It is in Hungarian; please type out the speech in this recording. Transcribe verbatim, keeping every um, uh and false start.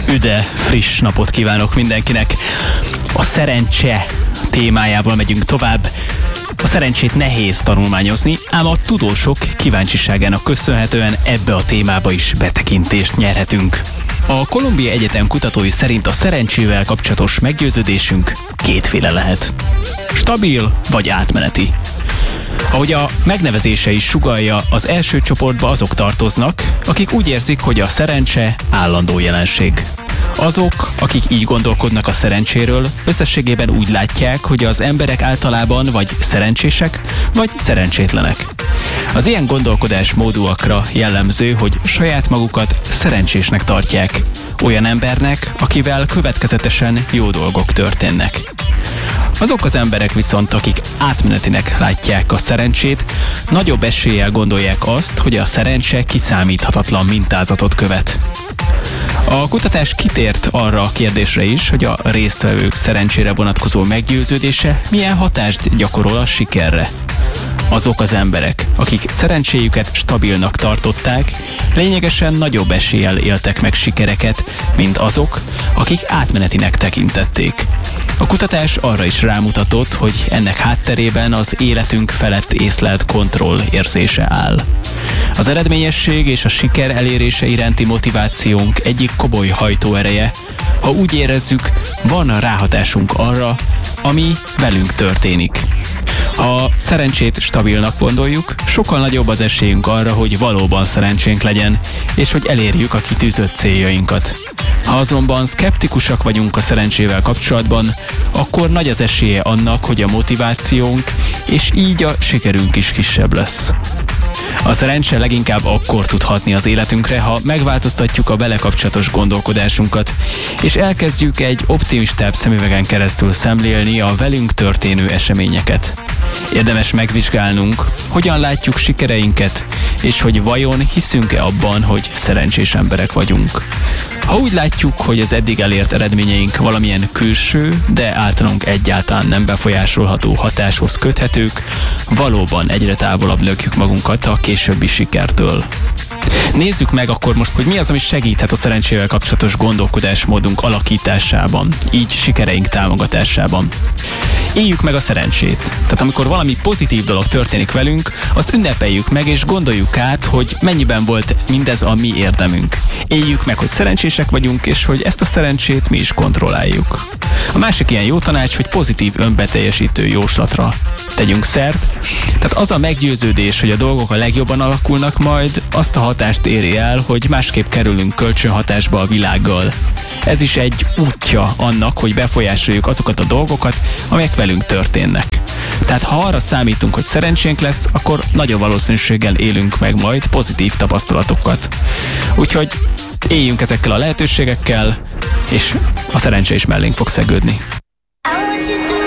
Üde, friss napot kívánok mindenkinek. A szerencse témájával megyünk tovább. A szerencsét nehéz tanulmányozni, ám a tudósok kíváncsiságának köszönhetően ebbe a témába is betekintést nyerhetünk. A Columbia Egyetem kutatói szerint a szerencsével kapcsolatos meggyőződésünk kétféle lehet. Stabil vagy átmeneti. Ahogy a megnevezése is sugallja, az első csoportba azok tartoznak, akik úgy érzik, hogy a szerencse állandó jelenség. Azok, akik így gondolkodnak a szerencséről, összességében úgy látják, hogy az emberek általában vagy szerencsések, vagy szerencsétlenek. Az ilyen gondolkodásmódúakra jellemző, hogy saját magukat szerencsésnek tartják, olyan embernek, akivel következetesen jó dolgok történnek. Azok az emberek viszont, akik átmenetinek látják a szerencsét, nagyobb eséllyel gondolják azt, hogy a szerencse kiszámíthatatlan mintázatot követ. A kutatás kitért arra a kérdésre is, hogy a résztvevők szerencsére vonatkozó meggyőződése milyen hatást gyakorol a sikerre. Azok az emberek, akik szerencséjüket stabilnak tartották, lényegesen nagyobb eséllyel éltek meg sikereket, mint azok, akik átmenetinek tekintették. A kutatás arra is rámutatott, hogy ennek hátterében az életünk felett észlelt kontroll érzése áll. Az eredményesség és a siker elérése iránti motivációnk egyik komoly hajtóereje, ha úgy érezzük, van ráhatásunk arra, ami velünk történik. Ha szerencsét stabilnak gondoljuk, sokkal nagyobb az esélyünk arra, hogy valóban szerencsénk legyen, és hogy elérjük a kitűzött céljainkat. Ha azonban szkeptikusak vagyunk a szerencsével kapcsolatban, akkor nagy az esélye annak, hogy a motivációnk és így a sikerünk is kisebb lesz. A szerencse leginkább akkor tud hatni az életünkre, ha megváltoztatjuk a vele kapcsolatos gondolkodásunkat, és elkezdjük egy optimistább szemüvegen keresztül szemlélni a velünk történő eseményeket. Érdemes megvizsgálnunk, hogyan látjuk sikereinket, és hogy vajon hiszünk-e abban, hogy szerencsés emberek vagyunk. Ha úgy látjuk, hogy az eddig elért eredményeink valamilyen külső, de általunk egyáltalán nem befolyásolható hatáshoz köthetők, valóban egyre távolabb lökjük magunkat a későbbi sikertől. Nézzük meg akkor most, hogy mi az, ami segíthet a szerencsével kapcsolatos gondolkodásmódunk alakításában, így sikereink támogatásában. Éljük meg a szerencsét. Tehát amikor valami pozitív dolog történik velünk, azt ünnepeljük meg és gondoljuk át, hogy mennyiben volt mindez a mi érdemünk. Éljük meg, hogy szerencsések vagyunk, és hogy ezt a szerencsét mi is kontrolláljuk. A másik ilyen jó tanács, hogy pozitív önbeteljesítő jóslatra tegyünk szert. Tehát az a meggyőződés, hogy a dolgok a legjobban alakulnak majd, azt a hatást éri el, hogy másképp kerülünk kölcsönhatásba a világgal. Ez is egy útja annak, hogy befolyásoljuk azokat a dolgokat, amelyek velünk történnek. Tehát ha arra számítunk, hogy szerencsénk lesz, akkor nagyobb valószínűséggel élünk meg majd pozitív tapasztalatokat. Úgyhogy éljünk ezekkel a lehetőségekkel, és a szerencse is mellénk fog szegődni.